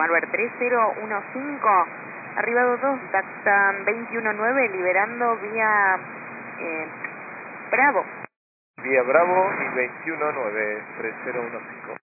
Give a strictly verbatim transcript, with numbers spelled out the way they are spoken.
Malver tres cero uno cinco, arribado dos, Dactan veintiuno nueve, liberando vía eh, Bravo. Vía Bravo y veintiuno nueve, tres cero uno cinco.